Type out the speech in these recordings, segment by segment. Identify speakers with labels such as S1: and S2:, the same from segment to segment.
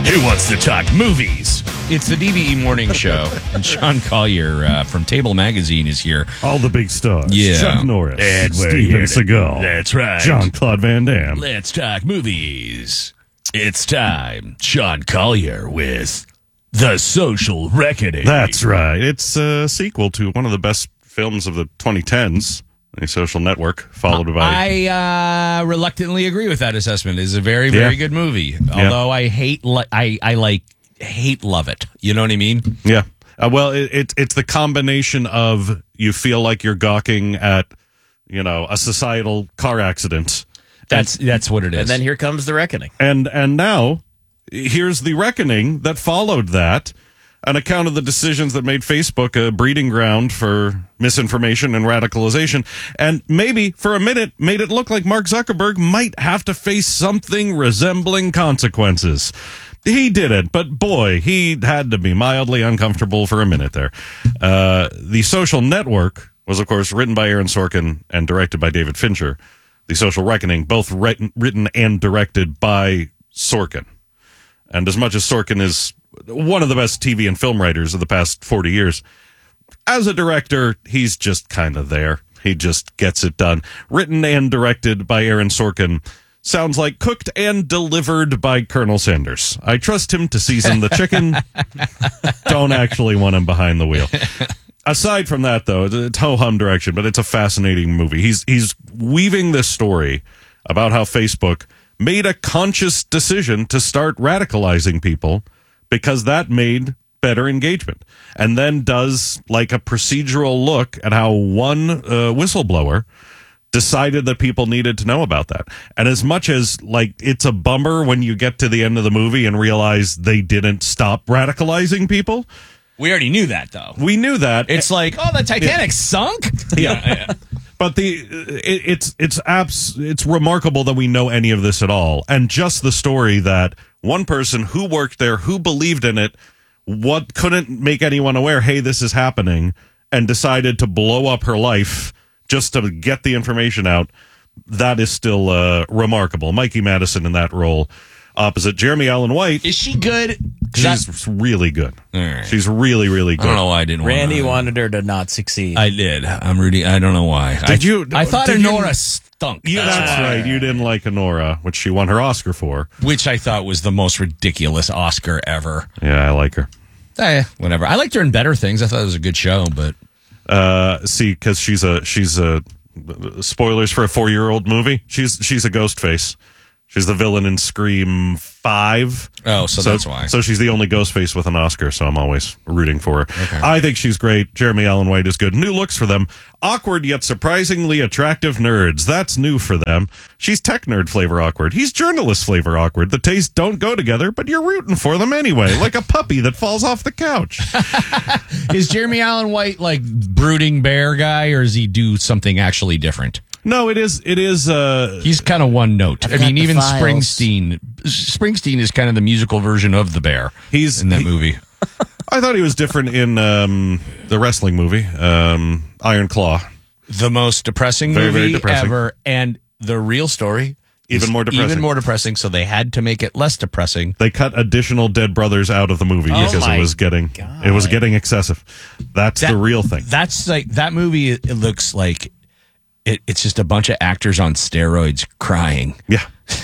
S1: Who wants to talk movies?
S2: It's the DVE Morning Show, and Sean Collier from Table Magazine is here.
S3: All the big stars.
S2: Yeah.
S3: Chuck Norris.
S1: And we're
S3: Steven
S1: here to-
S3: Seagal.
S1: That's right.
S3: Jean-Claude Van Damme.
S1: Let's talk movies. It's time. Sean Collier with The Social Reckoning.
S3: That's right. It's a sequel to one of the best films of the 2010s, The Social Network, followed by...
S2: I reluctantly agree with that assessment. It's a very, very good movie. Although I hate love it. You know what I mean?
S3: Yeah. Well, it's the combination of you feel like you're gawking at, a societal car accident.
S2: That's what it is.
S4: And then here comes the reckoning.
S3: And now, here's the reckoning that followed that. An account of the decisions that made Facebook a breeding ground for misinformation and radicalization, and maybe for a minute made it look like Mark Zuckerberg might have to face something resembling consequences. He didn't, but boy, he had to be mildly uncomfortable for a minute there. The Social Network was, of course, written by Aaron Sorkin and directed by David Fincher. The Social Reckoning, both written and directed by Sorkin. And as much as Sorkin is one of the best TV and film writers of the past 40 years, as a director, he's just kind of there. He just gets it done. Written and directed by Aaron Sorkin sounds like cooked and delivered by Colonel Sanders. I trust him to season the chicken. Don't actually want him behind the wheel. Aside from that, though, it's ho-hum direction, but it's a fascinating movie. He's weaving this story about how Facebook made a conscious decision to start radicalizing people because that made better engagement. And then does like a procedural look at how one whistleblower decided that people needed to know about that. And as much as like it's a bummer when you get to the end of the movie and realize they didn't stop radicalizing people.
S2: We already knew that, though.
S3: We knew that.
S2: It's like, oh, the Titanic sunk? Yeah.
S3: But it's remarkable that we know any of this at all. And just the story that one person who worked there, who believed in it, what couldn't make anyone aware, hey, this is happening, and decided to blow up her life just to get the information out. That is still remarkable. Mikey Madison in that role opposite Jeremy Allen White.
S2: Is she good?
S3: She's really good.
S2: Right.
S3: She's really, really good.
S2: I don't know why I didn't
S4: Randy wanted her to not succeed.
S2: I did. I'm Rudy. I don't know why.
S3: Did you?
S2: I thought
S3: did
S2: Honora
S3: you-
S2: stunk.
S3: That's right. You didn't like Honora, which she won her Oscar for.
S2: Which I thought was the most ridiculous Oscar ever.
S3: Yeah, I like her.
S2: Whatever. I liked her in better things. I thought it was a good show, but
S3: because she's a spoilers for a 4-year-old movie. She's a ghost face. She's the villain in Scream 5.
S2: Oh, so that's why.
S3: So she's the only ghost face with an Oscar, so I'm always rooting for her.
S2: Okay.
S3: I think she's great. Jeremy Allen White is good. New looks for them. Awkward yet surprisingly attractive nerds. That's new for them. She's tech nerd flavor awkward. He's journalist flavor awkward. The tastes don't go together, but you're rooting for them anyway, like a puppy that falls off the couch.
S2: is Jeremy Allen White like brooding bear guy, or does he do something actually different?
S3: No, it is.
S2: He's kind of one note.
S4: I've got the
S2: even
S4: files.
S2: Springsteen is kind of the musical version of the bear.
S3: He's
S2: in that movie.
S3: I thought he was different in the wrestling movie, Iron Claw.
S2: The most depressing
S3: Very,
S2: movie
S3: very depressing.
S2: ever, and the real story
S3: Even
S2: is
S3: more depressing.
S2: Even more depressing. So they had to make it less depressing.
S3: They cut additional dead brothers out of the movie because
S4: my
S3: it was getting excessive. That's the real thing.
S2: That's like that movie. It looks like it's just a bunch of actors on steroids crying.
S3: Yeah,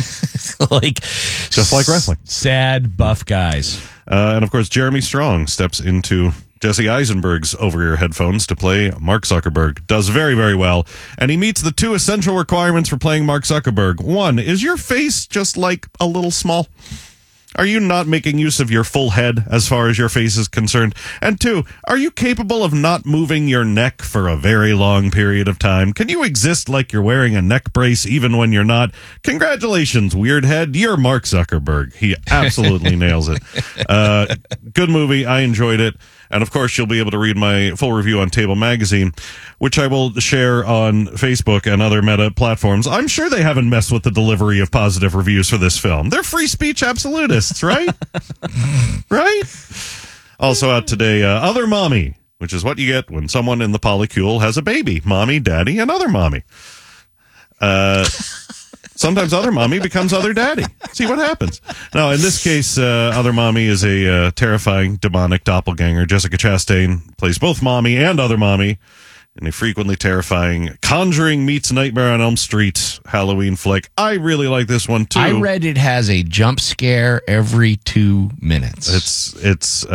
S2: like
S3: just like wrestling.
S2: Sad buff guys.
S3: And of course, Jeremy Strong steps into Jesse Eisenberg's over-ear headphones to play Mark Zuckerberg. Does very, very well. And he meets the 2 essential requirements for playing Mark Zuckerberg. 1, is your face just like a little small? Are you not making use of your full head as far as your face is concerned? And 2, are you capable of not moving your neck for a very long period of time? Can you exist like you're wearing a neck brace even when you're not? Congratulations, weird head. You're Mark Zuckerberg. He absolutely nails it. Good movie. I enjoyed it. And of course, you'll be able to read my full review on Table Magazine, which I will share on Facebook and other meta platforms. I'm sure they haven't messed with the delivery of positive reviews for this film. They're free speech absolutists, right? Right? Also out today, Other Mommy, which is what you get when someone in the polycule has a baby. Mommy, daddy, and other mommy. Sometimes Other Mommy becomes Other Daddy. See what happens. Now, in this case, Other Mommy is a terrifying, demonic doppelganger. Jessica Chastain plays both Mommy and Other Mommy in a frequently terrifying Conjuring meets Nightmare on Elm Street Halloween flick. I really like this one, too.
S2: I read it has a jump scare every 2 minutes.
S3: It's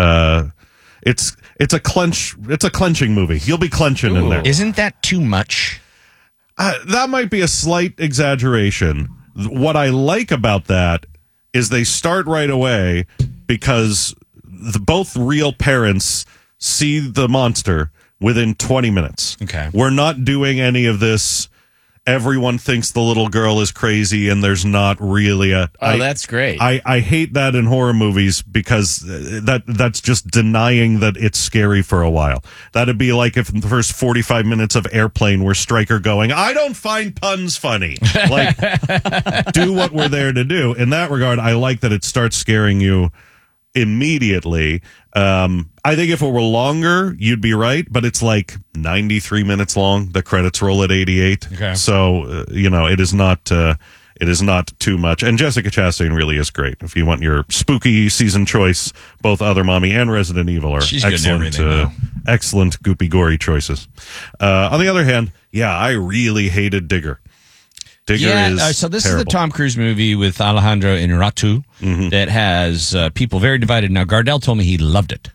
S3: a clenching movie. You'll be clenching in there.
S2: Isn't that too much?
S3: That might be a slight exaggeration. What I like about that is they start right away because both real parents see the monster within 20 minutes.
S2: Okay.
S3: We're not doing any of this. Everyone thinks the little girl is crazy and there's not really a...
S4: That's great.
S3: I hate that in horror movies because that's just denying that it's scary for a while. That'd be like if in the first 45 minutes of Airplane were Stryker going, I don't find puns funny. Like, do what we're there to do. In that regard, I like that it starts scaring you immediately. I think if it were longer, you'd be right, but it's like 93 minutes long. The credits roll at 88.
S2: Okay.
S3: So, it is not too much. And Jessica Chastain really is great. If you want your spooky season choice, both Other Mommy and Resident Evil are
S2: She's good in
S3: excellent,
S2: everything,
S3: excellent goopy gory choices. On the other hand, I really hated Digger.
S2: So this is the Tom Cruise movie with Alejandro Inarritu that has people very divided. Now, Gardell told me he loved it.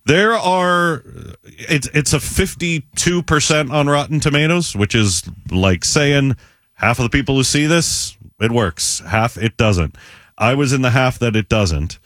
S3: It's a 52% on Rotten Tomatoes, which is like saying half of the people who see this, it works. Half, it doesn't. I was in the half that it doesn't.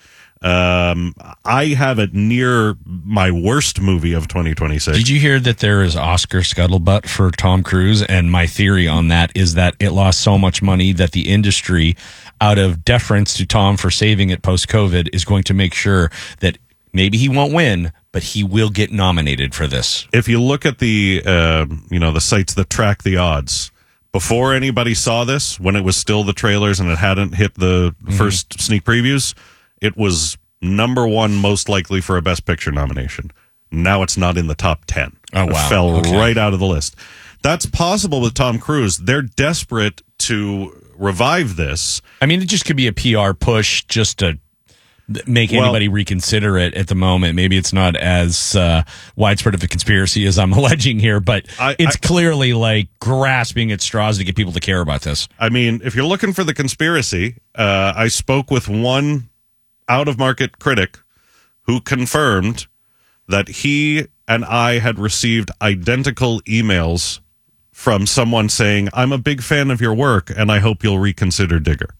S3: I have it near my worst movie of 2026.
S2: Did you hear that there is Oscar scuttlebutt for Tom Cruise? And my theory on that is that it lost so much money that the industry, out of deference to Tom for saving it post-COVID, is going to make sure that maybe he won't win, but he will get nominated for this.
S3: If you look at the the sites that track the odds, before anybody saw this, when it was still the trailers and it hadn't hit the first sneak previews, it was number one most likely for a Best Picture nomination. Now it's not in the top 10.
S2: Oh, wow.
S3: It fell
S2: Okay.
S3: right out of the list. That's possible with Tom Cruise. They're desperate to revive this.
S2: I mean, it just could be a PR push just to make anybody reconsider it at the moment. Maybe it's not as widespread of a conspiracy as I'm alleging here, but it's clearly like grasping at straws to get people to care about this.
S3: I mean, if you're looking for the conspiracy, I spoke with one out-of-market critic who confirmed that he and I had received identical emails from someone saying, I'm a big fan of your work, and I hope you'll reconsider Digger.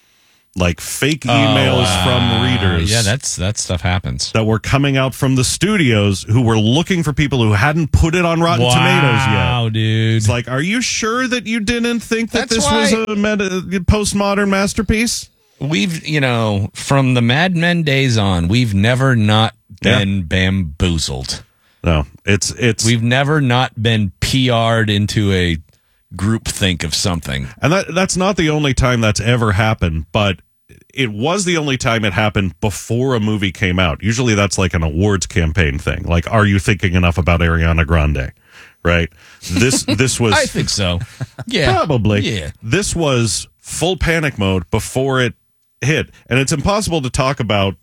S3: Like fake emails from readers.
S2: Yeah, that stuff happens.
S3: That were coming out from the studios who were looking for people who hadn't put it on Rotten Tomatoes yet.
S2: Wow, dude.
S3: It's like, are you sure that you didn't think that
S2: That's
S3: this was a postmodern masterpiece?
S2: We've, from the Mad Men days on, we've never not been bamboozled.
S3: No, it's
S2: We've never not been PR'd into a groupthink of something.
S3: And that's not the only time that's ever happened, but it was the only time it happened before a movie came out. Usually that's like an awards campaign thing. Like, are you thinking enough about Ariana Grande? Right? This was
S2: I think so. Yeah.
S3: Probably.
S2: Yeah.
S3: This was full panic mode before it hit. And it's impossible to talk about,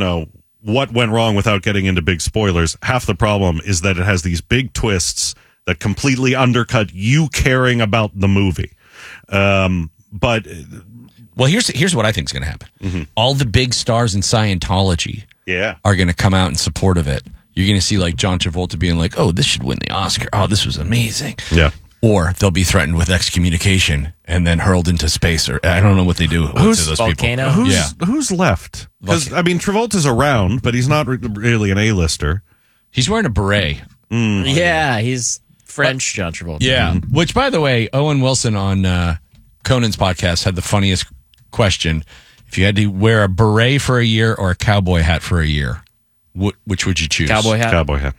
S3: what went wrong without getting into big spoilers. Half the problem is that it has these big twists that completely undercut you caring about the movie. But
S2: here's what I think is going to happen. All the big stars in Scientology are going to come out in support of it. You're going to see like John Travolta being like, "Oh, this should win the Oscar. Oh, this was amazing."
S3: Yeah.
S2: Or they'll be threatened with excommunication and then hurled into space. Or I don't know what they do to those
S4: volcano?
S2: people.
S3: Who's left? Because Travolta's around, but he's not really an A-lister.
S2: He's wearing a beret.
S4: Yeah, he's French John Travolta.
S2: Yeah. Which, by the way, Owen Wilson on Conan's podcast had the funniest question. If you had to wear a beret for a year or a cowboy hat for a year, which would you choose?
S4: Cowboy hat.
S3: Cowboy hat.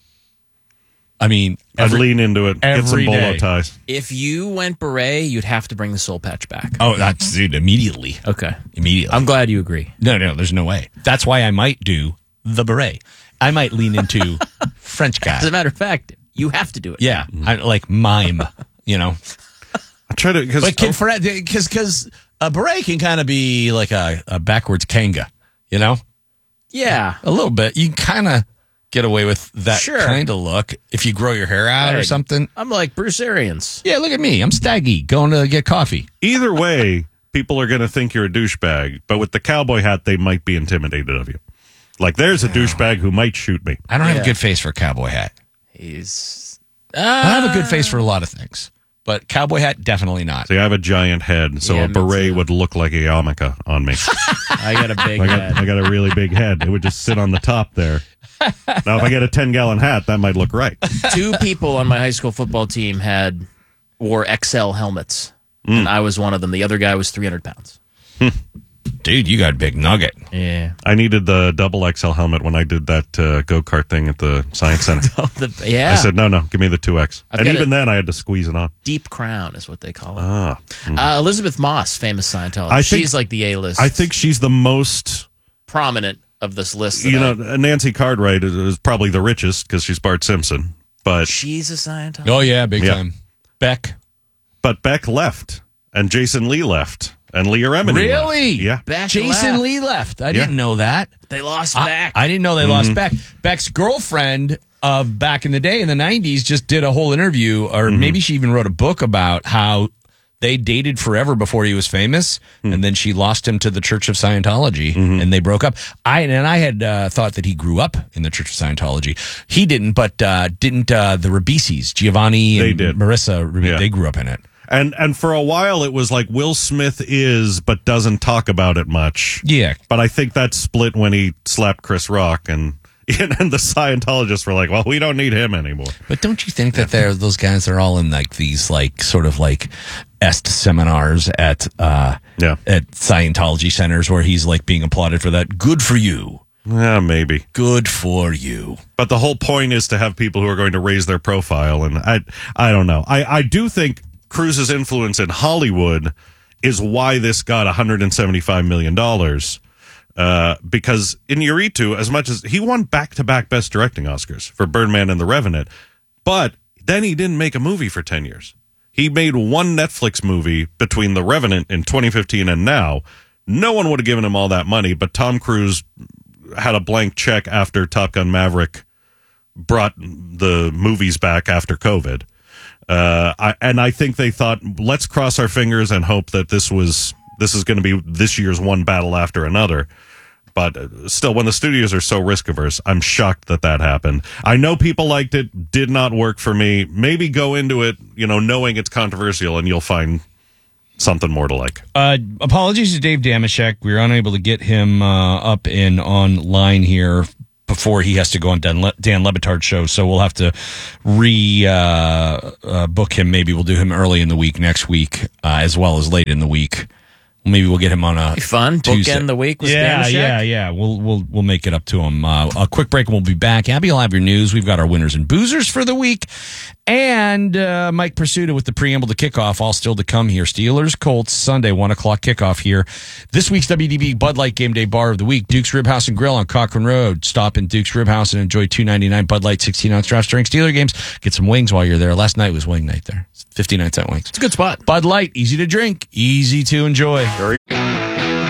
S2: I mean,
S3: I'd lean into it. Get some
S2: every
S3: bolo
S2: day.
S3: ties.
S4: If you went beret, you'd have to bring the soul patch back.
S2: Oh, that's dude, immediately.
S4: Okay.
S2: Immediately.
S4: I'm glad you agree.
S2: No, there's no way. That's why I might do the beret. I might lean into French guy.
S4: As a matter of fact, you have to do it.
S2: Yeah, I like mime,
S3: I'll Try to
S2: Because a beret can kind of be like a backwards kanga, you know?
S4: Yeah.
S2: A little bit. You can kind of get away with that
S4: Sure.
S2: kind of look if you grow your hair out or
S4: Right.
S2: something.
S4: I'm like Bruce Arians.
S2: Yeah, look at me. I'm Staggy going to get coffee.
S3: either way, people are going to think you're a douchebag. But with the cowboy hat, they might be intimidated of you. Like, there's a douchebag who might shoot me.
S2: I don't have
S4: Yeah.
S2: a good face for a cowboy hat.
S4: He's.
S2: I have a good face for a lot of things, but cowboy hat, definitely not.
S3: See, I have a giant head, so
S4: Yeah,
S3: a
S4: me
S3: beret
S4: too.
S3: would look like a yarmulke on me.
S4: I got a big head.
S3: I got a really big head. It would just sit on the top there. Now, if I get a 10-gallon hat, that might look right.
S4: 2 people on my high school football team wore XL helmets, and I was one of them. The other guy was 300 pounds.
S2: Dude, you got a big nugget.
S4: Yeah.
S3: I needed the double XL helmet when I did that go-kart thing at the Science Center.
S4: Yeah.
S3: I said, no, give me the 2X.
S4: I've
S3: And
S4: got
S3: even
S4: a-
S3: then, I had to squeeze it on.
S4: Deep crown is what they call it. Elizabeth Moss, famous Scientologist.
S3: I think-
S4: She's like the A-list.
S3: I think she's the most,
S4: prominent of this list.
S3: Nancy Cartwright is probably the richest because she's Bart Simpson. But
S4: She's a Scientologist.
S2: Oh, yeah, big
S3: Yeah.
S2: time. Beck.
S3: Beck left, and Jason Lee left, and Leah Remini
S2: Really?
S3: left. Yeah.
S4: Beck
S2: Jason
S4: left.
S2: Lee left. I didn't know that.
S4: They lost back.
S2: I didn't know they lost Beck. Beck's girlfriend of back in the day in the 90s just did a whole interview, or maybe she even wrote a book about how they dated forever before he was famous, and then she lost him to the Church of Scientology, and they broke up. I had thought that he grew up in the Church of Scientology. He didn't, but didn't the Rabicis, Giovanni and
S3: They did.
S2: Marissa,
S3: Yeah.
S2: they grew up in it.
S3: And for a while, it was like Will Smith is, but doesn't talk about it much.
S2: Yeah.
S3: But I think that split when he slapped Chris Rock, and the Scientologists were like, well, we don't need him anymore.
S2: But don't you think that those guys are all in like these like sort of like est seminars at Scientology centers where he's like being applauded for that? Good for you.
S3: Yeah, maybe.
S2: Good for you.
S3: But the whole point is to have people who are going to raise their profile. And I don't know. I do think Cruz's influence in Hollywood is why this got $175 million. Because Iñárritu, as much as he won back-to-back Best Directing Oscars for Birdman and The Revenant, but then he didn't make a movie for 10 years. He made one Netflix movie between The Revenant in 2015 and now. No one would have given him all that money, but Tom Cruise had a blank check after Top Gun Maverick brought the movies back after COVID. I think they thought, let's cross our fingers and hope that this is going to be this year's one battle after another. But still, when the studios are so risk averse, I'm shocked that happened. I know people liked it, did not work for me. Maybe go into it, knowing it's controversial, and you'll find something more to like.
S2: Apologies to Dave Damashek. We were unable to get him up and online here before he has to go on Dan Lebitard's show, so we'll have to book him. Maybe we'll do him early in the week next week, as well as late in the week. Maybe we'll get him on a
S4: Fun.
S2: Tuesday.
S4: Bookend the week with
S2: Yeah.
S4: Damashek.
S2: We'll make it up to him. A quick break and we'll be back. Abby will have your news. We've got our winners and boozers for the week. And Mike Pursuta with the preamble to kickoff, all still to come here. Steelers, Colts, Sunday, 1 o'clock kickoff here. This week's WDB Bud Light Game Day Bar of the Week, Duke's Rib House and Grill on Cochrane Road. Stop in Duke's Rib House and enjoy $2.99 Bud Light 16-ounce drafts during Steeler games. Get some wings while you're there. Last night was wing night there. 59-cent wings.
S4: It's a good spot.
S2: Bud Light, easy to drink, easy to enjoy.